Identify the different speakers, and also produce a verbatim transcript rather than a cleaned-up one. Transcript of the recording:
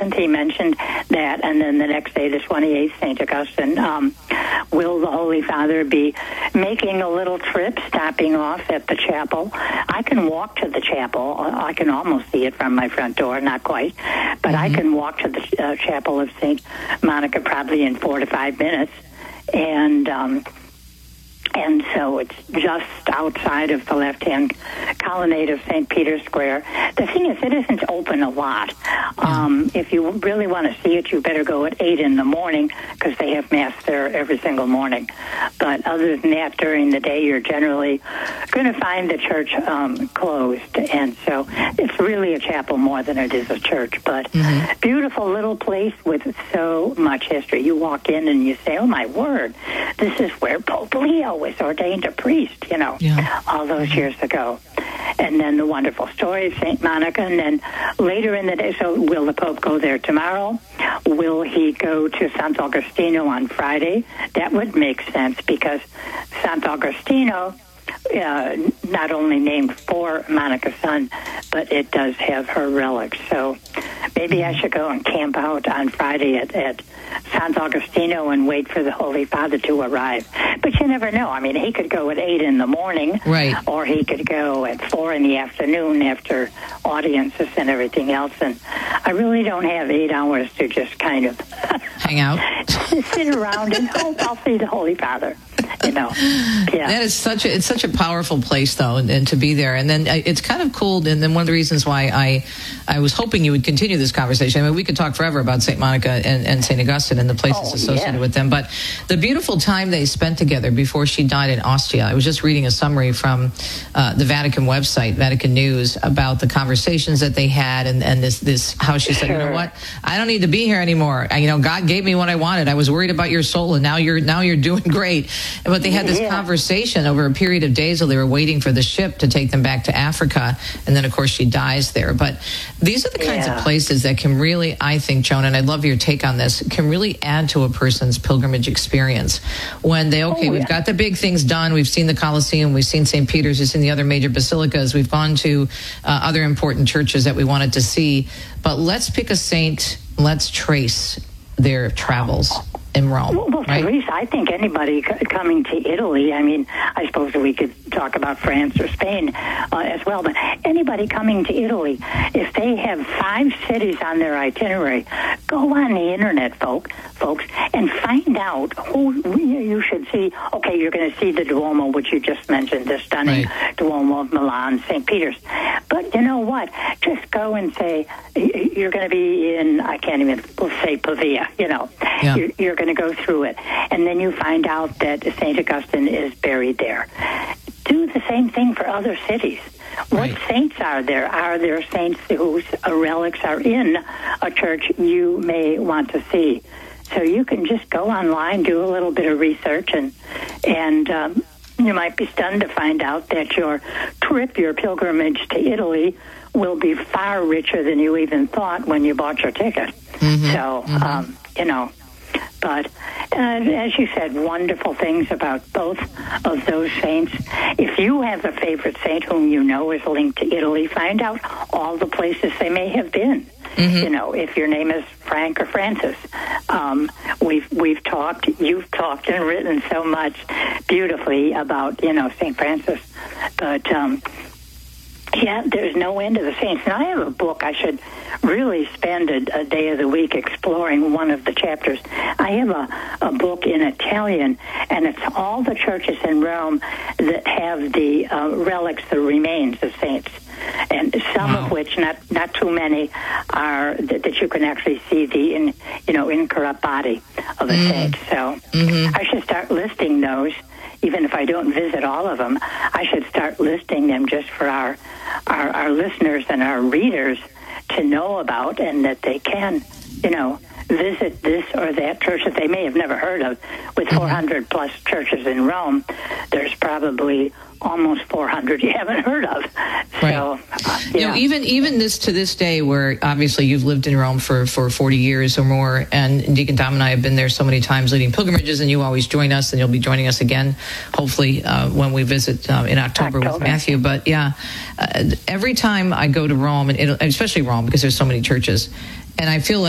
Speaker 1: tenth, he mentioned that, and then the next day, the twenty-eighth, Saint Augustine. Um, will the Holy Father be making a little trip, stopping off at the chapel? I can walk to the chapel. I can almost see it from my front door, not quite, but mm-hmm. I can walk to the uh, chapel of Saint Monica probably in four to five minutes, and um, and so it's just outside of the left-hand colonnade of Saint Peter's Square. The thing is, it isn't open a lot. Um, if you really want to see it, you better go at eight in the morning because they have Mass there every single morning. But other than that, during the day, you're generally going to find the church um, closed. And so it's really a chapel more than it is a church. But mm-hmm. beautiful little place with so much history. You walk in and you say, oh, my word, this is where Pope Leo was ordained a priest, you know, yeah. all those mm-hmm. years ago. And then the wonderful story of Saint Monica. And then later in the day, so will the Pope go there tomorrow? Will he go to Sant'Agostino on Friday? That would make sense because Sant'Agostino, uh, not only named for Monica's son, but it does have her relics. So maybe I should go and camp out on Friday at, at Sant'Agostino and wait for the Holy Father to arrive. But you never know. I mean, he could go at eight in the morning,
Speaker 2: right,
Speaker 1: or he could go at four in the afternoon after audiences and everything else. And I really don't have eight hours to just kind of
Speaker 2: hang out,
Speaker 1: sit around and hope I'll see the Holy Father. You know, yeah.
Speaker 2: That is such a it's such a powerful place, though, and, and to be there. And then uh, it's kind of cool. And then one of the reasons why I I was hoping you would continue this conversation. I mean, we could talk forever about Saint Monica and, and Saint Augustine and the places oh, associated yeah. with them. But the beautiful time they spent together before she died in Ostia. I was just reading a summary from uh, the Vatican website, Vatican News, about the conversations that they had, and, and this this how she said, sure. you know what, I don't need to be here anymore. I, you know, God gave me what I wanted. I was worried about your soul, and now you're now you're doing great. But they had this yeah. conversation over a period of days while they were waiting for the ship to take them back to Africa. And then, of course, she dies there. But these are the kinds yeah. of places that can really, I think, Joan, and I'd love your take on this, can really add to a person's pilgrimage experience. When they, okay, oh, yeah. we've got the big things done. We've seen the Colosseum. We've seen Saint Peter's. We've seen the other major basilicas. We've gone to uh, other important churches that we wanted to see. But let's pick a saint. Let's trace their travels in Rome.
Speaker 1: Well, well
Speaker 2: right?
Speaker 1: Therese, I think anybody c- coming to Italy, I mean, I suppose we could talk about France or Spain uh, as well, but anybody coming to Italy, if they have five cities on their itinerary, go on the internet, folk, folks, and find out who you should see. Okay, you're going to see the Duomo, which you just mentioned, the stunning right. Duomo of Milan, Saint Peter's. But you know what? Just go and say, you're going to be in, I can't even, we'll say Pavia, you know. Yeah. You're, you're going to go through it, and then you find out that Saint Augustine is buried there. Do the same thing for other cities. What right. saints are there? Are there saints whose relics are in a church you may want to see? So you can just go online, do a little bit of research, and and um, you might be stunned to find out that your trip, your pilgrimage to Italy, will be far richer than you even thought when you bought your ticket. Mm-hmm. So, mm-hmm. Um, you know, but uh, as you said, wonderful things about both of those saints. If you have a favorite saint whom you know is linked to Italy, find out all the places they may have been. Mm-hmm. You know, if your name is Frank or Francis, um, we've we've talked, you've talked and written so much beautifully about, you know, Saint Francis, but um, yeah, there's no end to the saints. And I have a book. I should really spend a, a day of the week exploring one of the chapters. I have a, a book in Italian, and it's all the churches in Rome that have the uh, relics, the remains of saints. And some wow. of which, not not too many, are that, that you can actually see the in, you know incorrupt body of a mm. saint. So mm-hmm. I should start listing those. Even if I don't visit all of them, I should start listing them just for our, our our listeners and our readers to know about, and that they can, you know, visit this or that church that they may have never heard of. With four hundred plus churches in Rome, there's probably almost four hundred you haven't heard of.
Speaker 2: Right.
Speaker 1: So, uh,
Speaker 2: you know, even even this to this day, where obviously you've lived in Rome for, for forty years or more, and Deacon Tom and I have been there so many times leading pilgrimages, and you always join us, and you'll be joining us again, hopefully, uh, when we visit uh, in October, October with Matthew. But yeah, uh, every time I go to Rome, and it, especially Rome, because there's so many churches, and I feel like